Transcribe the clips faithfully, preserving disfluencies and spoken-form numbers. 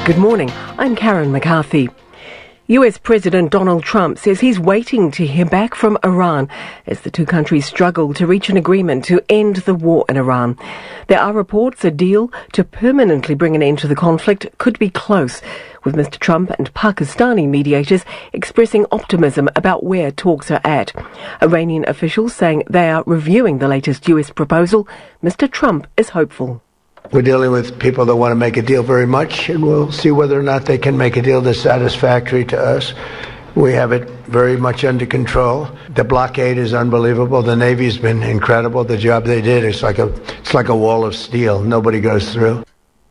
Good morning, I'm Karen McCarthy. U S President Donald Trump says he's waiting to hear back from Iran as the two countries struggle to reach an agreement to end the war in Iran. There are reports a deal to permanently bring an end to the conflict could be close, with Mister Trump and Pakistani mediators expressing optimism about where talks are at. Iranian officials saying they are reviewing the latest U S proposal. Mister Trump is hopeful. We're dealing with people that want to make a deal very much, and we'll see whether or not they can make a deal that's satisfactory to us. We have it very much under control. The blockade is unbelievable. The Navy's been incredible. The job they did is like a it's like a wall of steel. Nobody goes through.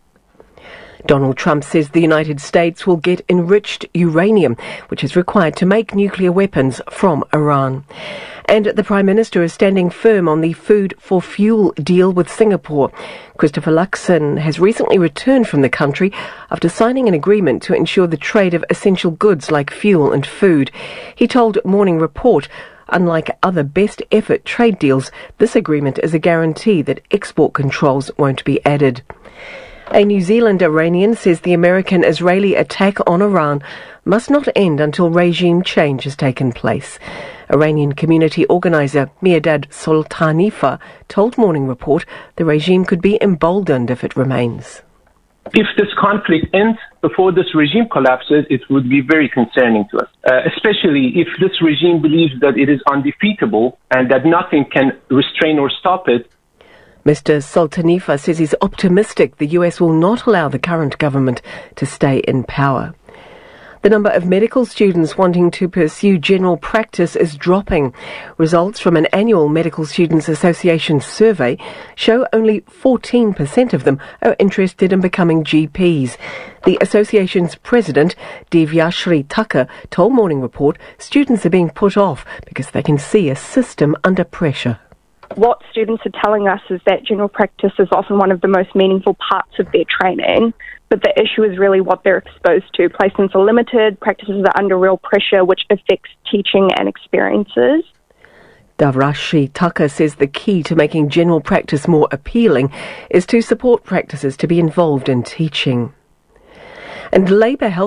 Donald Trump says the United States will get enriched uranium, which is required to make nuclear weapons from Iran. And the Prime Minister is standing firm on the food for fuel deal with Singapore. Christopher Luxon has recently returned from the country after signing an agreement to ensure the trade of essential goods like fuel and food. He told Morning Report, unlike other best effort trade deals, this agreement is a guarantee that export controls won't be added. A New Zealand Iranian says the American-Israeli attack on Iran must not end until regime change has taken place. Iranian community organiser Mirdad Soltanifa told Morning Report the regime could be emboldened if it remains. If this conflict ends before this regime collapses, it would be very concerning to us, uh, especially if this regime believes that it is undefeatable and that nothing can restrain or stop it. Mister Soltanifa says he's optimistic the U S will not allow the current government to stay in power. The number of medical students wanting to pursue general practice is dropping. Results from an annual Medical Students Association survey show only fourteen percent of them are interested in becoming G Ps. The association's president, Divyashri Thakur, told Morning Report students are being put off because they can see a system under pressure. What students are telling us is that general practice is often one of the most meaningful parts of their training, but the issue is really what they're exposed to. Placements are limited, practices are under real pressure, which affects teaching and experiences. Divyashri Thakur says the key to making general practice more appealing is to support practices to be involved in teaching. And Labour Health